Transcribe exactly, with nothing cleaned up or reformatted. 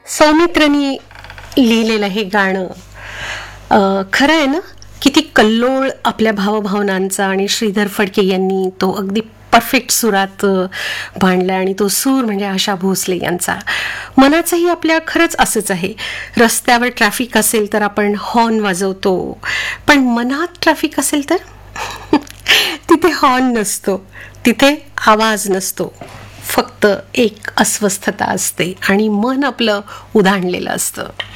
सौमित्रनी लिहिलेलं हे गाणं अ, खरं आहे ना, किती कल्लोळ आपल्या भावभावनांचा आणि श्रीधर फडके यांनी तो अगदी परफेक्ट सुरात अ, मांडला. आणि तो सूर म्हणजे आशा भोसले यांचा. मनाचंही आपल्या खरंच असंच आहे. रस्त्यावर ट्रॅफिक असेल तर आपण हॉर्न वाजवतो, पण मनात ट्रॅफिक असेल तर तिथे हॉर्न नसतो, तिथे आवाज नसतो, फक्त एक अस्वस्थता असते आणि मन आपलं उधाणलेलं असतं.